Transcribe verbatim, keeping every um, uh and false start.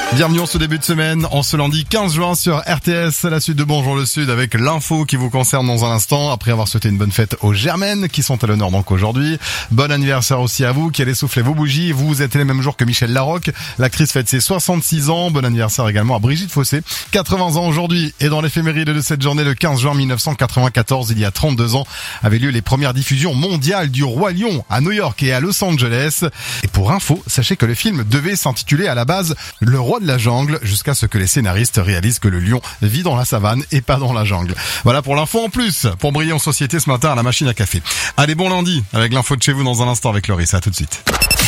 Bienvenue en ce début de semaine, en ce lundi quinze juin sur R T S, la suite de Bonjour le Sud avec l'info qui vous concerne dans un instant, après avoir souhaité une bonne fête aux Germaines qui sont à l'honneur donc aujourd'hui. Bon anniversaire aussi à vous qui allez souffler vos bougies, vous êtes les mêmes jours que Michel Larocque, l'actrice fête ses soixante-six ans, bon anniversaire également à Brigitte Fossé, quatre-vingts ans aujourd'hui, et dans l'éphéméride de cette journée, le quinze juin mille neuf cent quatre-vingt-quatorze, il y a trente-deux ans, avaient lieu les premières diffusions mondiales du Roi Lion à New York et à Los Angeles. Et pour info, sachez que le film devait s'intituler à la base Le Roi de la Jungle, jusqu'à ce que les scénaristes réalisent que le lion vit dans la savane et pas dans la jungle. Voilà pour l'info en plus, pour briller en société ce matin à la machine à café. Allez, bon lundi, avec l'info de chez vous dans un instant avec Loris, à tout de suite.